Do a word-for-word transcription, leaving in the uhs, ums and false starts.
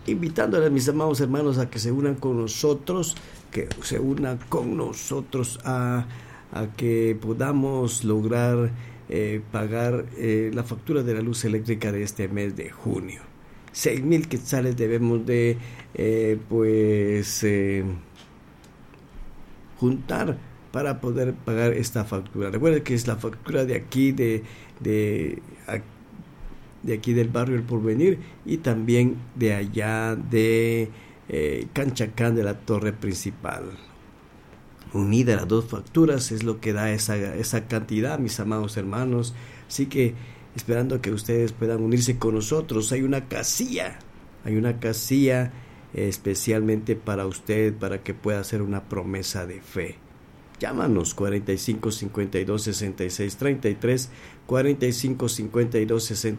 invitándoles, mis amados hermanos, a que se unan con nosotros, que se unan con nosotros a, a que podamos lograr eh, pagar eh, la factura de la luz eléctrica de este mes de junio. Seis mil quetzales debemos de eh, pues eh, juntar para poder pagar esta factura. Recuerden que es la factura de aquí de de de aquí del barrio El Porvenir y también de allá de eh, Canchacán, de la torre principal. Unida las dos facturas es lo que da esa, esa cantidad, mis amados hermanos. Así que esperando que ustedes puedan unirse con nosotros, hay una casilla, hay una casilla eh, especialmente para usted, para que pueda hacer una promesa de fe. Llámanos cuarenta y cinco cincuenta y dos sesenta y seis treinta y tres, cuarenta y cinco cincuenta y dos sesenta